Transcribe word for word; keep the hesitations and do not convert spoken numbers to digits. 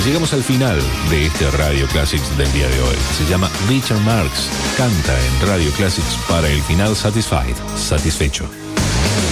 Llegamos al final de este Radio Classics del día de hoy. Se llama Richard Marx. Canta en Radio Classics para el final Satisfied, satisfecho.